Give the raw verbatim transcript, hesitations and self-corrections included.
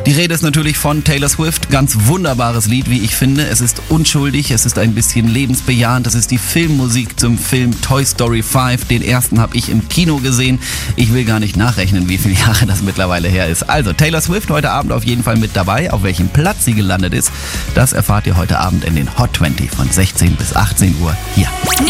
Die Rede ist natürlich von Taylor Swift. Ganz wunderbares Lied, wie ich finde. Es ist unschuldig, es ist ein bisschen lebensbejahend. Das ist die Filmmusik zum Film Toy Story fünf. Den ersten habe ich im Kino gesehen. Ich will gar nicht nachrechnen, wie viele Jahre das mittlerweile her ist. Also Taylor Swift heute Abend auf jeden Fall mit dabei. Auf welchem Platz sie gelandet ist, das erfahrt ihr heute Abend in den Hot zwanzig von sechzehn bis achtzehn Uhr hier.